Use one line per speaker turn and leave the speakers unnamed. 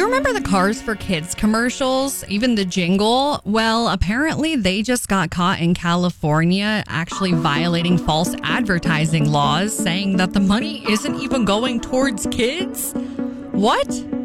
you remember the Cars for Kids commercials? Even the jingle? Well, apparently they just got caught in California actually violating false advertising laws, saying that the money isn't even going towards kids. What?